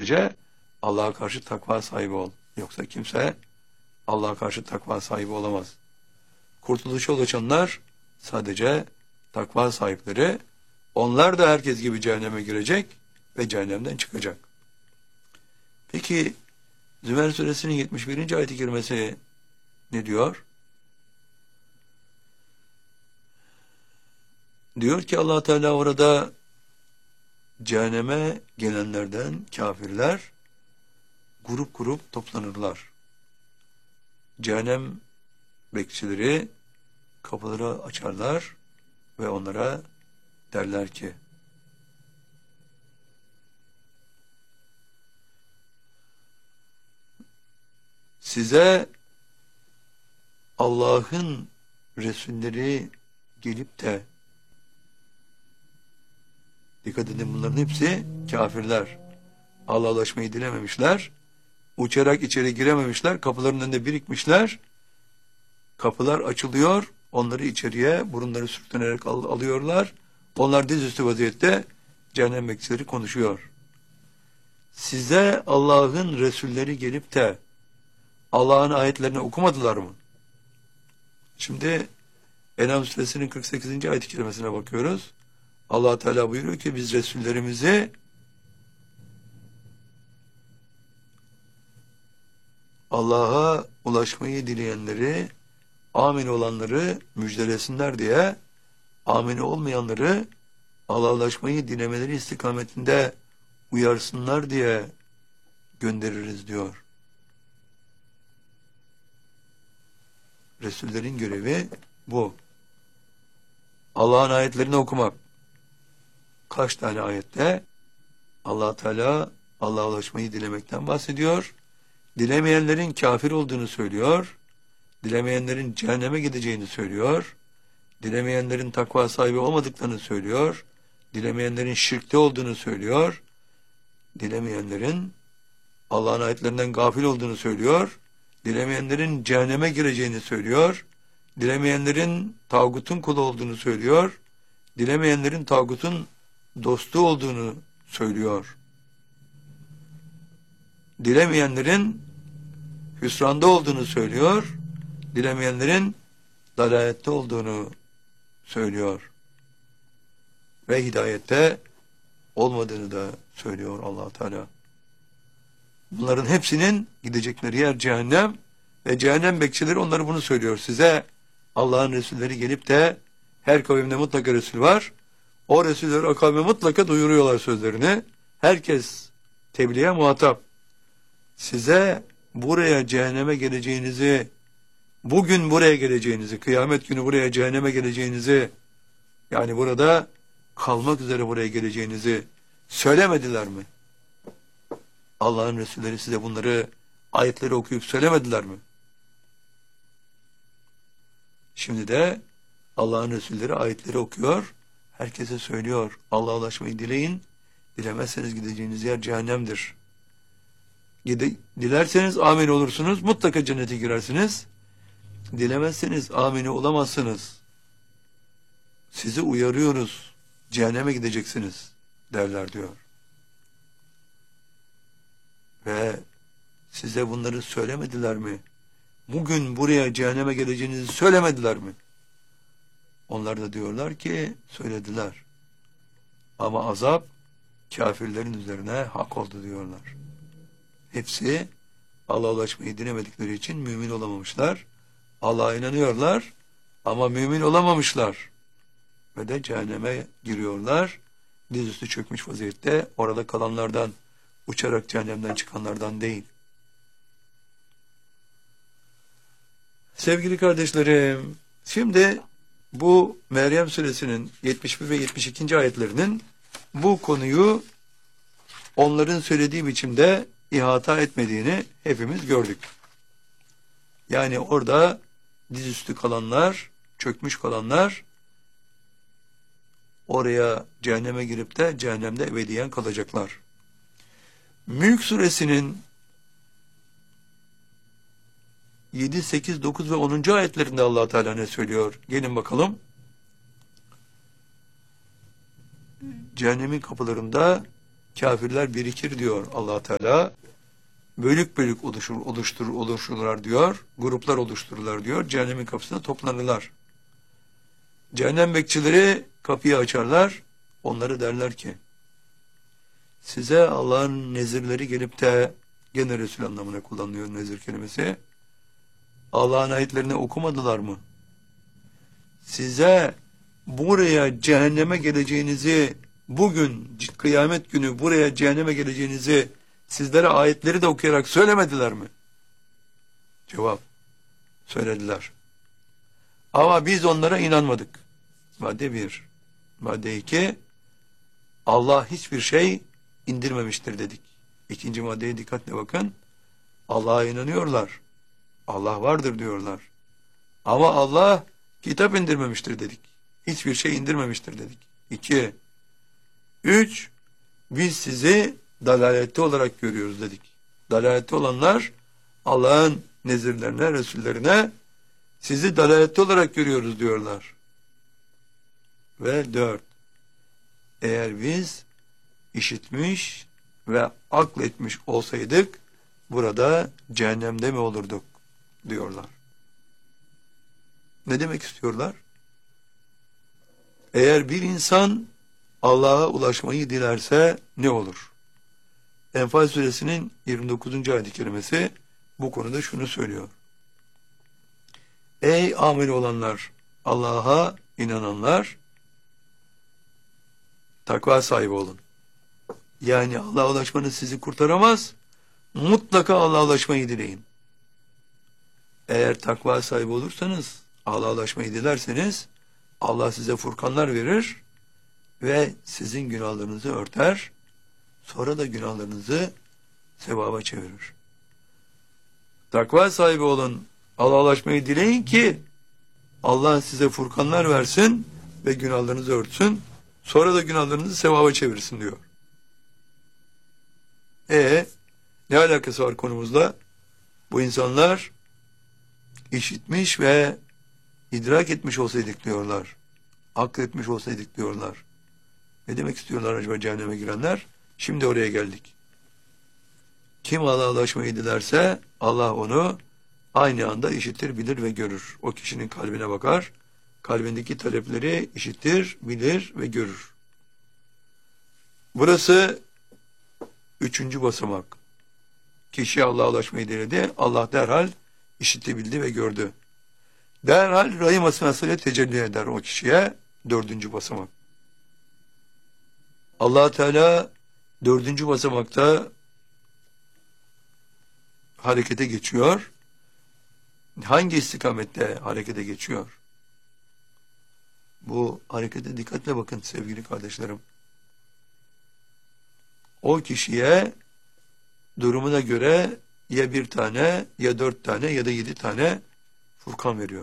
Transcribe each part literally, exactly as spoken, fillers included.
sürece Allah'a karşı takva sahibi ol. Yoksa kimse Allah'a karşı takva sahibi olamaz. Kurtuluşa ulaşanlar sadece takva sahipleri. Onlar da herkes gibi cehenneme girecek ve cehennemden çıkacak. Peki Zümer suresinin yetmiş birinci ayet-i kerimesi ne diyor? Diyor ki Allah Teala orada cehenneme gelenlerden kafirler grup grup toplanırlar. Cehennem bekçileri kapıları açarlar ve onlara derler ki size Allah'ın Resulleri gelip de, dikkat edin bunların hepsi kafirler. Allah'a ulaşmayı dilememişler. Uçarak içeri girememişler. Kapıların önünde birikmişler. Kapılar açılıyor. Onları içeriye burunları sürtünerek al alıyorlar. Onlar dizüstü vaziyette cehennem bekçileri konuşuyor. Size Allah'ın Resulleri gelip de Allah'ın ayetlerini okumadılar mı? Şimdi En'am suresinin kırk sekizinci ayet-i kerimesine bakıyoruz. Allah Teala buyuruyor ki biz Resullerimizi Allah'a ulaşmayı dileyenleri, amin olanları müjdelesinler diye, amin olmayanları Allah'a ulaşmayı dilemeleri istikametinde uyarsınlar diye göndeririz diyor. Resullerin görevi bu. Allah'ın ayetlerini okumak. Kaç tane ayette Allah Teala Allah'a ulaşmayı dilemekten bahsediyor. Dilemeyenlerin kafir olduğunu söylüyor. Dilemeyenlerin cehenneme gideceğini söylüyor. Dilemeyenlerin takva sahibi olmadıklarını söylüyor. Dilemeyenlerin şirkte olduğunu söylüyor. Dilemeyenlerin Allah'ın ayetlerinden gafil olduğunu söylüyor. Dilemeyenlerin cehenneme gireceğini söylüyor. Dilemeyenlerin tağutun kulu olduğunu söylüyor. Dilemeyenlerin tağutun dostu olduğunu söylüyor. Dilemeyenlerin hüsranda olduğunu söylüyor. Dilemeyenlerin dalalette olduğunu söylüyor. Ve hidayette olmadığını da söylüyor Allah Teala. Bunların hepsinin gidecekleri yer cehennem ve cehennem bekçileri onları bunu söylüyor. Size Allah'ın Resulleri gelip de her kavimde mutlaka Resul var. O Resulleri o kavme mutlaka duyuruyorlar sözlerini. Herkes tebliğe muhatap. Size buraya cehenneme geleceğinizi, bugün buraya geleceğinizi, kıyamet günü buraya cehenneme geleceğinizi, yani burada kalmak üzere buraya geleceğinizi söylemediler mi? Allah'ın Resulleri size bunları, ayetleri okuyup söylemediler mi? Şimdi de Allah'ın Resulleri ayetleri okuyor, herkese söylüyor. Allah'a ulaşmayı dileyin, dilemezseniz gideceğiniz yer cehennemdir. Dilerseniz amin olursunuz, mutlaka cennete girersiniz. Dilemezseniz amini olamazsınız. Sizi uyarıyoruz, cehenneme gideceksiniz derler diyor. Ve size bunları söylemediler mi? Bugün buraya cehenneme geleceğinizi söylemediler mi? Onlar da diyorlar ki söylediler. Ama azap kafirlerin üzerine hak oldu diyorlar. Hepsi Allah'a ulaşmayı dilemedikleri için mümin olamamışlar. Allah'a inanıyorlar ama mümin olamamışlar. Ve de cehenneme giriyorlar. Dizüstü çökmüş vaziyette, orada kalanlardan, uçarak cehennemden çıkanlardan değil. Sevgili kardeşlerim, şimdi bu Meryem suresinin yetmiş bir ve yetmiş ikinci ayetlerinin bu konuyu onların söylediği biçimde ihata etmediğini hepimiz gördük. Yani orada dizüstü kalanlar, çökmüş kalanlar oraya cehenneme girip de cehennemde ebediyen kalacaklar. Mülk suresinin yedi, sekiz, dokuz ve onuncu ayetlerinde Allah Teala ne söylüyor? Gelin bakalım. Cehennemin kapılarında kafirler birikir diyor Allah Teala. Bölük bölük oluşur, oluşturur, oluşurlar diyor. Gruplar oluştururlar diyor. Cehennemin kapısına toplanırlar. Cehennem bekçileri kapıyı açarlar. Onları derler ki, size Allah'ın nezirleri gelip de, gene Resul anlamına kullanılıyor nezir kelimesi, Allah'ın ayetlerini okumadılar mı? Size buraya cehenneme geleceğinizi, bugün kıyamet günü buraya cehenneme geleceğinizi sizlere ayetleri de okuyarak söylemediler mi? Cevap, söylediler. Ama biz onlara inanmadık. Madde bir. Madde iki, Allah hiçbir şey indirmemiştir dedik. İkinci maddeye dikkatle bakın. Allah'a inanıyorlar. Allah vardır diyorlar. Ama Allah kitap indirmemiştir dedik. Hiçbir şey indirmemiştir dedik. İki. Üç. Biz sizi dalalette olarak görüyoruz dedik. Dalalette olanlar Allah'ın nezirlerine, Resullerine sizi dalalette olarak görüyoruz diyorlar. Ve dört. Eğer biz işitmiş ve akletmiş olsaydık burada cehennemde mi olurduk diyorlar. Ne demek istiyorlar? Eğer bir insan Allah'a ulaşmayı dilerse ne olur? Enfal suresinin yirmi dokuzuncu ayet-i kerimesi bu konuda şunu söylüyor. Ey amel olanlar, Allah'a inananlar, takva sahibi olun. Yani Allah'a ulaşmanız sizi kurtaramaz, mutlaka Allah'a ulaşmayı dileyin. Eğer takva sahibi olursanız, Allah'a ulaşmayı dilerseniz, Allah size furkanlar verir ve sizin günahlarınızı örter, sonra da günahlarınızı sevaba çevirir. Takva sahibi olun, Allah'a ulaşmayı dileyin ki, Allah size furkanlar versin ve günahlarınızı örtsün, sonra da günahlarınızı sevaba çevirsin diyor. E ne alakası var konumuzla? Bu insanlar işitmiş ve idrak etmiş olsaydık diyorlar. Akletmiş olsaydık diyorlar. Ne demek istiyorlar acaba cehenneme girenler? Şimdi oraya geldik. Kim Allah'a ulaşmayı dilerse Allah onu aynı anda işitir, bilir ve görür. O kişinin kalbine bakar. Kalbindeki talepleri işitir, bilir ve görür. Burası üçüncü basamak. Kişi Allah'a ulaşmayı diledi. Allah derhal işitti, bildi ve gördü. Derhal rahim asmasıyla tecelli eder o kişiye. Dördüncü basamak. Allah Teala dördüncü basamakta harekete geçiyor. Hangi istikamette harekete geçiyor? Bu harekete dikkatle bakın sevgili kardeşlerim. O kişiye durumuna göre ya bir tane, ya dört tane, ya da yedi tane furkan veriyor.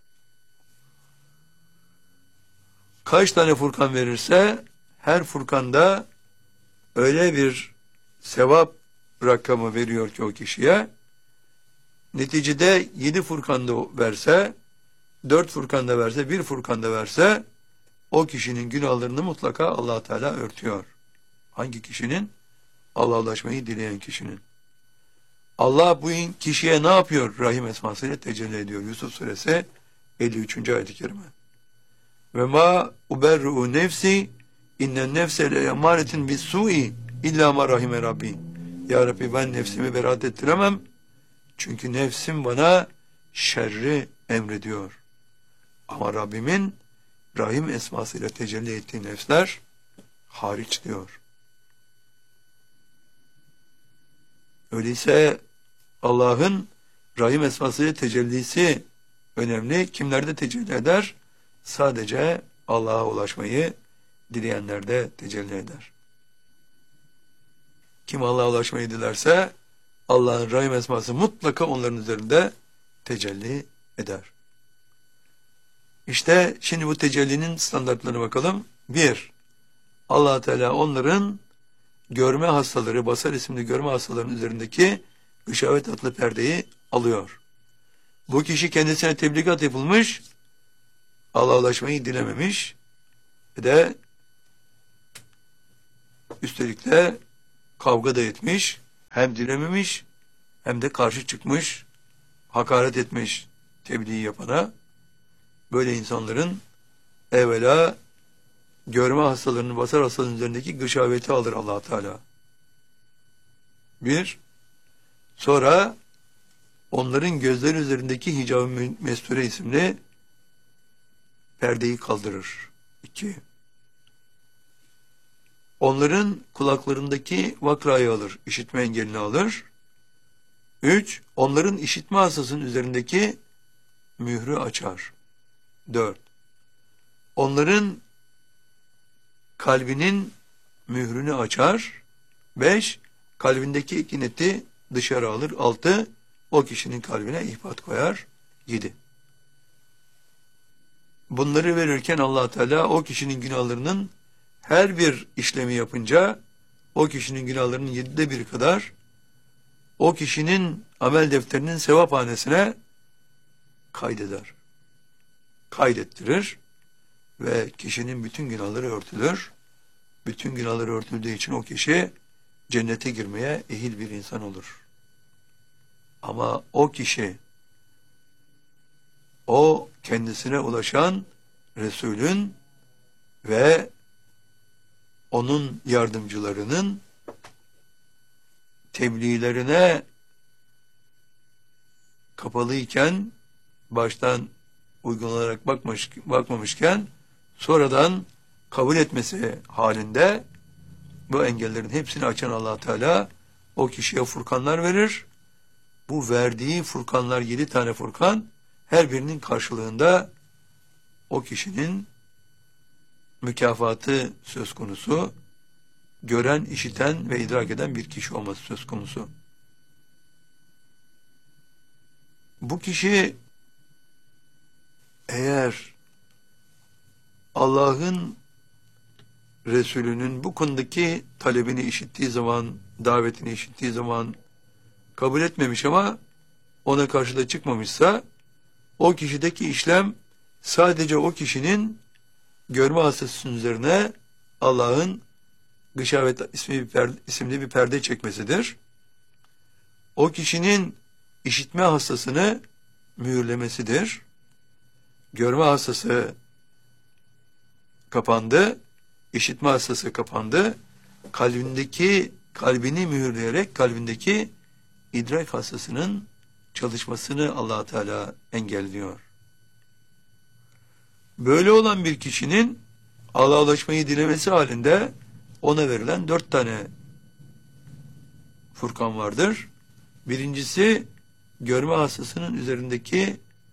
Kaç tane furkan verirse her furkanda öyle bir sevap rakamı veriyor ki o kişiye, neticede yedi furkanda verse, dört furkanda verse, bir furkanda verse, o kişinin günahlarını mutlaka Allah Teala örtüyor. Hangi kişinin? Allah'a ulaşmayı dileyen kişinin. Allah bu kişiye ne yapıyor? Rahim esmasıyla tecelli ediyor. Yusuf suresi elli üçüncü ayet-i kerime. Ve ma uberru nefsi innen nefse le emaretin bis su'i illa ma rahime rabbi. Ya Rabbi, ben nefsimi beraat ettiremem. Çünkü nefsim bana şerri emrediyor. Ama Rabbimin rahim esmasıyla tecelli ettiği nefsler hariç diyor. Öyleyse Allah'ın rahim esmasıyla tecellisi önemli. Kimlerde tecelli eder? Sadece Allah'a ulaşmayı dileyenlerde tecelli eder. Kim Allah'a ulaşmayı dilerse Allah'ın rahim esması mutlaka onların üzerinde tecelli eder. İşte şimdi bu tecellinin standartlarına bakalım. Bir, Allah Teala onların görme hastaları, basar isimli görme hastalarının üzerindeki gışavet adlı perdeyi alıyor. Bu kişi kendisine tebligat yapılmış, Allah'a ulaşmayı dilememiş ve de üstelik de kavga da etmiş, hem dilememiş hem de karşı çıkmış, hakaret etmiş tebliğ yapana. Böyle insanların evvela görme hastalarının, basar hastalarının üzerindeki gışaveti alır Allah Teala. Bir, sonra onların gözleri üzerindeki hicab-ı mesture isimli perdeyi kaldırır. İki, onların kulaklarındaki vakrayı alır, işitme engelini alır. Üç, onların işitme hastasının üzerindeki mührü açar. Dört, onların kalbinin mührünü açar. Beş, kalbindeki ikineti dışarı alır. Altı, o kişinin kalbine ihbat koyar. Yedi, bunları verirken Allah Teala o kişinin günahlarının her bir işlemi yapınca o kişinin günahlarının yedide bir kadar o kişinin amel defterinin sevaphanesine kaydeder. Kaydettirir ve kişinin bütün günahları örtülür. Bütün günahları örtüldüğü için o kişi cennete girmeye ehil bir insan olur. Ama o kişi, o kendisine ulaşan Resulün ve onun yardımcılarının tebliğlerine kapalıyken, baştan uygun olarak bakmış, bakmamışken, sonradan kabul etmesi halinde bu engellerin hepsini açan Allah Teala o kişiye furkanlar verir. Bu verdiği furkanlar, yedi tane furkan, her birinin karşılığında o kişinin mükafatı söz konusu, gören, işiten ve idrak eden bir kişi olması söz konusu. Bu kişi eğer Allah'ın Resulü'nün bu konudaki talebini işittiği zaman, davetini işittiği zaman kabul etmemiş ama ona karşı da çıkmamışsa, o kişideki işlem sadece o kişinin görme hastasının üzerine Allah'ın gışavet ismi bir perde, isimli bir perde çekmesidir. O kişinin işitme hastasını mühürlemesidir. Görme hastası kapandı, işitme hastası kapandı. Kalbindeki, kalbini mühürleyerek kalbindeki idrak hastasının çalışmasını Allah Teala engelliyor. Böyle olan bir kişinin Allah'a ulaşmayı dilemesi halinde ona verilen dört tane furkan vardır. Birincisi, görme hastasının üzerindeki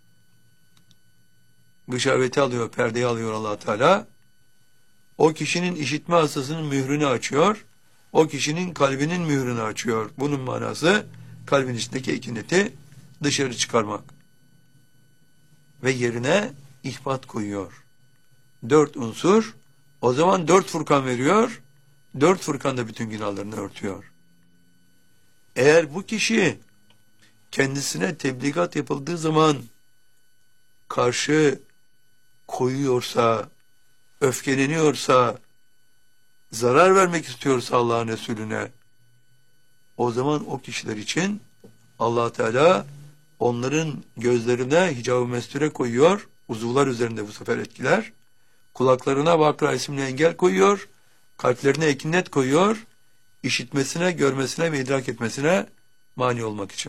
gışaveti alıyor, perdeyi alıyor Allah Teala. O kişinin işitme hastasının mührünü açıyor. O kişinin kalbinin mührünü açıyor. Bunun manası kalbin içindeki ikineti dışarı çıkarmak. Ve yerine ihbat koyuyor. Dört unsur. O zaman dört furkan veriyor. Dört furkan da bütün günahlarını örtüyor. Eğer bu kişi kendisine tebligat yapıldığı zaman karşı koyuyorsa, öfkeleniyorsa, zarar vermek istiyorsa Allah'ın Resulüne, o zaman o kişiler için Allah Teala onların gözlerine hicab-ı mesture koyuyor, uzuvlar üzerinde bu sefer etkiler, kulaklarına vakra isimli engel koyuyor, kalplerine ekinnet koyuyor, işitmesine, görmesine ve idrak etmesine mani olmak için.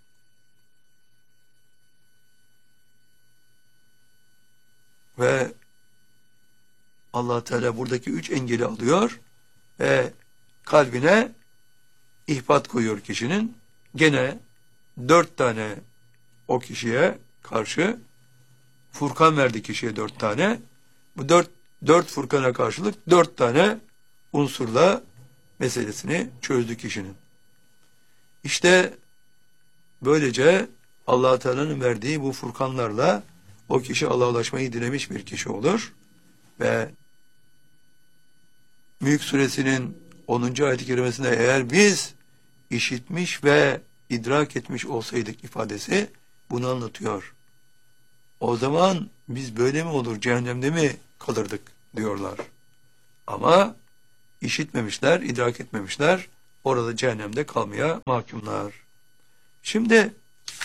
Ve Allah Teala buradaki üç engeli alıyor ve kalbine ihbat koyuyor kişinin. Gene dört tane o kişiye karşı furkan verdi kişiye dört tane. Bu dört, dört furkana karşılık dört tane unsurla meselesini çözdü kişinin. İşte böylece Allah Teala'nın verdiği bu furkanlarla o kişi Allah'a ulaşmayı dilemiş bir kişi olur ve Mülk suresinin onuncu ayet-i kerimesinde eğer biz işitmiş ve idrak etmiş olsaydık ifadesi bunu anlatıyor. O zaman biz böyle mi olur, cehennemde mi kalırdık diyorlar. Ama işitmemişler, idrak etmemişler. Orada cehennemde kalmaya mahkumlar. Şimdi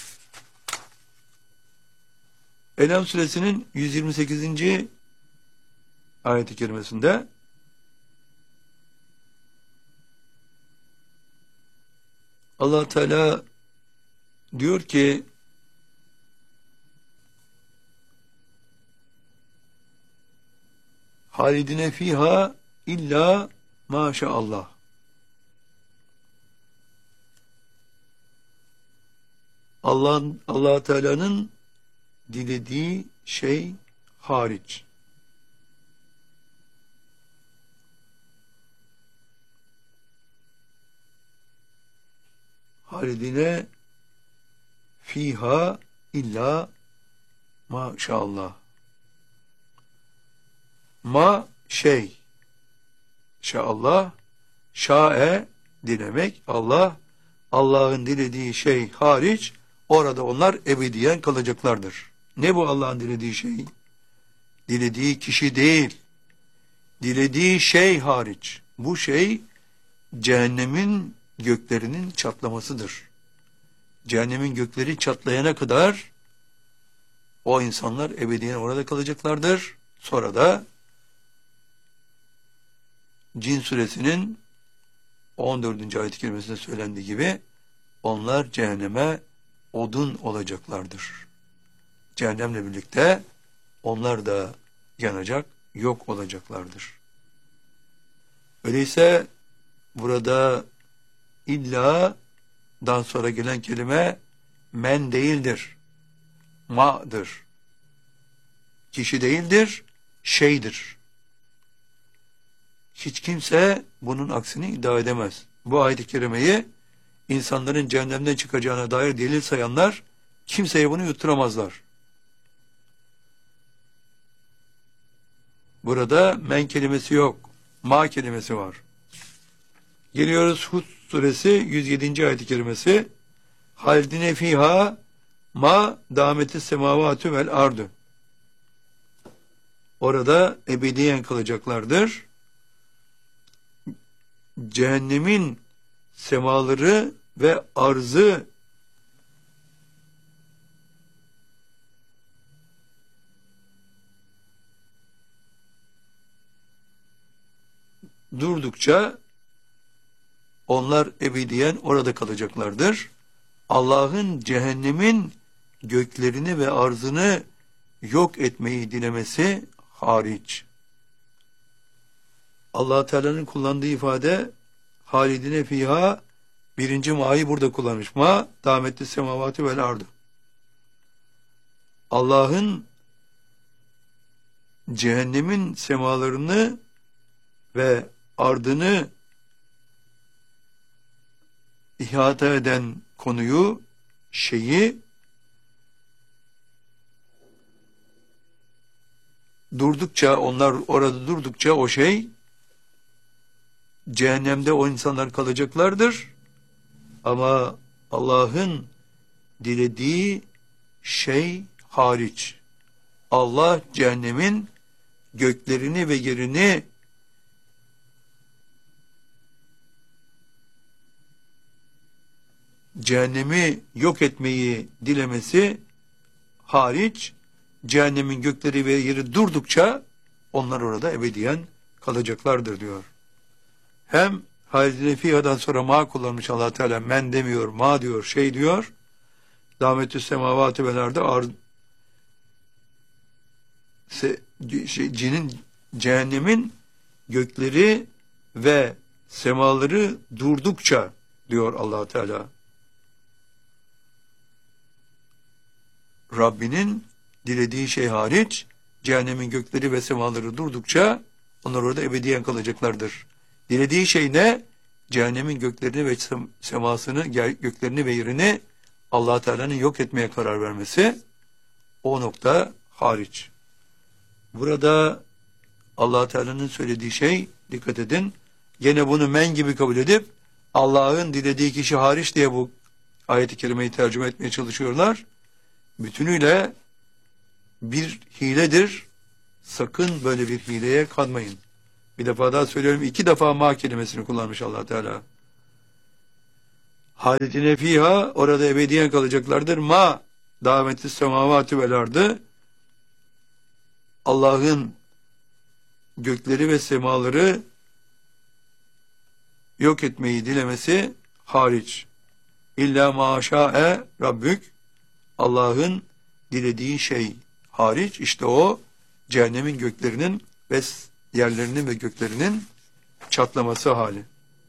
En'am suresinin yüz yirmi sekizinci ayet-i kerimesinde Allah Teala diyor ki halidine fiha illa maşallah. Allah'ın Allah Teala'nın dilediği şey hariç. Halidine fiha illa maşallah. Ma şey. Şallah. Şa'e dilemek. Allah. Allah'ın dilediği şey hariç orada onlar ebediyen kalacaklardır. Ne bu Allah'ın dilediği şey? Dilediği kişi değil. Dilediği şey hariç. Bu şey cehennemin göklerinin çatlamasıdır. Cehennemin gökleri çatlayana kadar o insanlar ebediyen orada kalacaklardır. Sonra da Cin suresinin on dördüncü ayet-i kerimesinde söylendiği gibi onlar cehenneme odun olacaklardır. Cehennemle birlikte onlar da yanacak, yok olacaklardır. Öyleyse burada illa'dan sonra gelen kelime men değildir, ma'dır. Kişi değildir, şeydir. Hiç kimse bunun aksini iddia edemez. Bu ayet-i kerimeyi insanların cehennemden çıkacağına dair delil sayanlar kimseye bunu yutturamazlar. Burada men kelimesi yok, ma kelimesi var. Geliyoruz Hud suresi yüz yedinci ayet-i kerimesi. Haldine fiha ma dameti semavatü vel ardu. Orada ebediyen kalacaklardır. Cehennemin semaları ve arzı durdukça onlar ebediyen orada kalacaklardır. Allah'ın cehennemin göklerini ve arzını yok etmeyi dilemesi hariç. Allah Teala'nın kullandığı ifade halidine fiha birinci ma'yı burada kullanmış. Ma dametli semavati vel ardı. Allah'ın cehennemin semalarını ve ardını ihata eden konuyu, şeyi durdukça, onlar orada durdukça o şey cehennemde o insanlar kalacaklardır. Ama Allah'ın dilediği şey hariç. Allah cehennemin göklerini ve yerini cehennemi yok etmeyi dilemesi hariç, cehennemin gökleri ve yeri durdukça onlar orada ebediyen kalacaklardır diyor. Hem halidine fiha'dan sonra ma kullanmış Allah Teala, men demiyor, ma diyor, şey diyor. Dametü semavatü velerde ar se, şey, cinin, cehennemin gökleri ve semaları durdukça diyor Allah Teala. Rabbinin dilediği şey hariç cehennemin gökleri ve semaları durdukça onlar orada ebediyen kalacaklardır. Dilediği şey ne? Cehennemin göklerini ve semasını, göklerini ve yerini Allah Teala'nın yok etmeye karar vermesi, o nokta hariç. Burada Allah Teala'nın söylediği şey, dikkat edin, gene bunu men gibi kabul edip Allah'ın dilediği kişi hariç diye bu ayet-i kerimeyi tercüme etmeye çalışıyorlar. Bütünüyle bir hiledir. Sakın böyle bir hileye kanmayın. Bir defa daha söylüyorum, iki defa ma kelimesini kullanmış Allah Teala. Halidine fiha, orada ebediyen kalacaklardır. Ma daveti semavatü vel ardı, Allah'ın gökleri ve semaları yok etmeyi dilemesi hariç. İlla ma şa'e rabbük, Allah'ın dilediği şey hariç, işte o cehennemin göklerinin ve yerlerinin ve göklerinin çatlaması hali.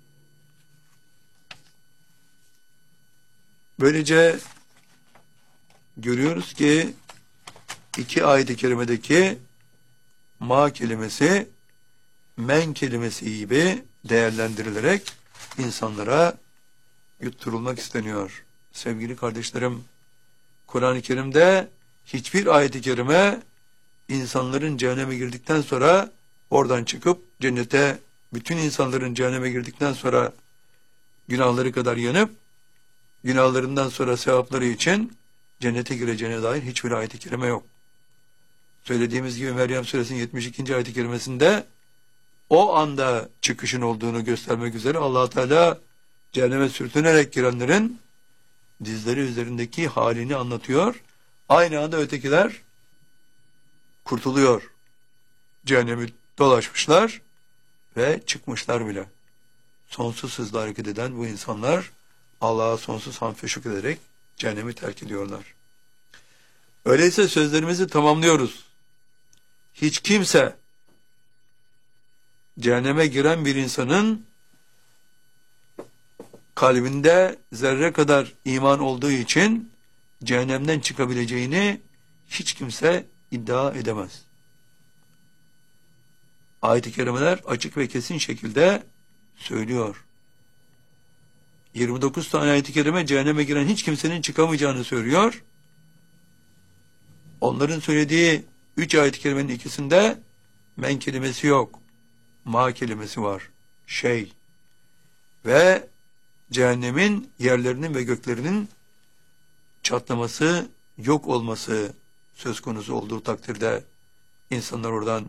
Böylece görüyoruz ki iki ayet-i kerimedeki ma kelimesi men kelimesi gibi değerlendirilerek insanlara yutturulmak isteniyor. Sevgili kardeşlerim, Kur'an-ı Kerim'de hiçbir ayet-i kerime insanların cehenneme girdikten sonra oradan çıkıp cennete, bütün insanların cehenneme girdikten sonra günahları kadar yanıp günahlarından sonra sevapları için cennete gireceğine dair hiçbir ayet-i kerime yok. Söylediğimiz gibi Meryem Suresinin yetmiş ikinci ayet-i kerimesinde o anda çıkışın olduğunu göstermek üzere Allah Teala cehenneme sürtünerek girenlerin dizleri üzerindeki halini anlatıyor. Aynı anda ötekiler kurtuluyor. Cehennemi dolaşmışlar ve çıkmışlar bile. Sonsuz hızla hareket eden bu insanlar Allah'a sonsuz hamd ve şükrederek cehennemi terk ediyorlar. Öyleyse sözlerimizi tamamlıyoruz. Hiç kimse cehenneme giren bir insanın kalbinde zerre kadar iman olduğu için cehennemden çıkabileceğini hiç kimse iddia edemez. Ayet-i kerimeler açık ve kesin şekilde söylüyor. yirmi dokuz tane ayet-i kerime cehenneme giren hiç kimsenin çıkamayacağını söylüyor. Onların söylediği üç ayet-i kerimenin ikisinde men kelimesi yok. Ma kelimesi var. Şey. Ve cehennemin yerlerinin ve göklerinin çatlaması, yok olması söz konusu olduğu takdirde insanlar oradan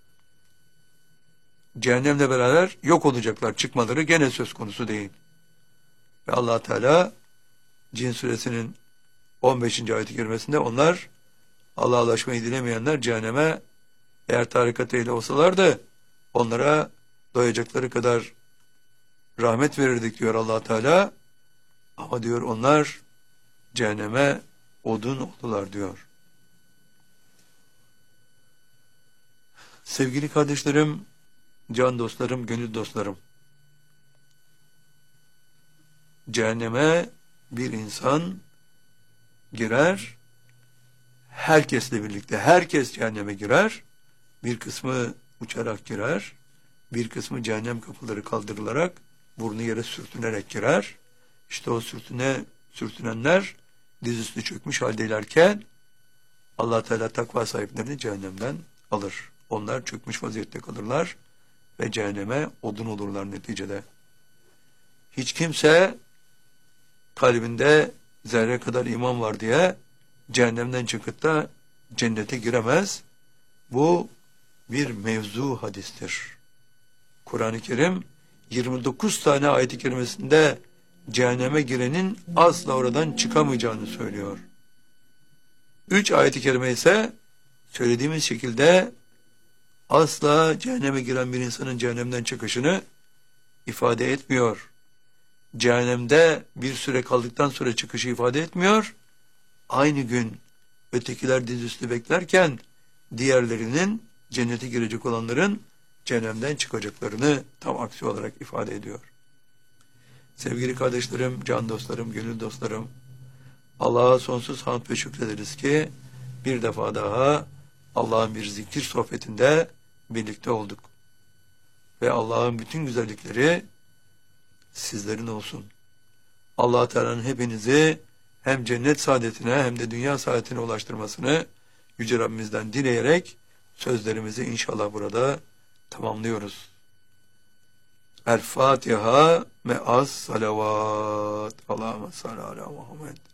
cehennemle beraber yok olacaklar. Çıkmaları gene söz konusu değil. Ve Allah Teala Cin suresinin on beşinci ayet-i kerimesinde onlar Allah'a ulaşmayı dilemeyenler cehenneme eğer tarikat eyle olsalardı onlara doyacakları kadar rahmet verirdik diyor Allah Teala. Ama diyor onlar cehenneme odun oldular diyor. Sevgili kardeşlerim, can dostlarım, gönül dostlarım, cehenneme bir insan girer, herkesle birlikte, herkes cehenneme girer, bir kısmı uçarak girer, bir kısmı cehennem kapıları kaldırılarak, burnu yere sürtünerek girer. İşte o sürtüne, sürtünenler dizüstü çökmüş haldeylerken Allah Teala takva sahiplerini cehennemden alır. Onlar çökmüş vaziyette kalırlar ve cehenneme odun olurlar neticede. Hiç kimse kalbinde zerre kadar iman var diye cehennemden çıkıp da cennete giremez. Bu bir mevzu hadistir. Kur'an-ı Kerim yirmi dokuz tane ayet-i kerimesinde cehenneme girenin asla oradan çıkamayacağını söylüyor. Üç ayet-i kerime ise söylediğimiz şekilde asla cehenneme giren bir insanın cehennemden çıkışını ifade etmiyor. Cehennemde bir süre kaldıktan sonra çıkışı ifade etmiyor. Aynı gün ötekiler dizüstü beklerken diğerlerinin, cennete girecek olanların cehennemden çıkacaklarını tam aksi olarak ifade ediyor. Sevgili kardeşlerim, can dostlarım, gönül dostlarım, Allah'a sonsuz hamd ve şükrederiz ki bir defa daha Allah'ın bir zikir sohbetinde birlikte olduk. Ve Allah'ın bütün güzellikleri sizlerin olsun. Allah Teala'nın hepinizi hem cennet saadetine hem de dünya saadetine ulaştırmasını Yüce Rabbimizden dileyerek sözlerimizi inşallah burada tamamlıyoruz. El Fatiha me'as salavat. Allahümme salli ala Muhammed.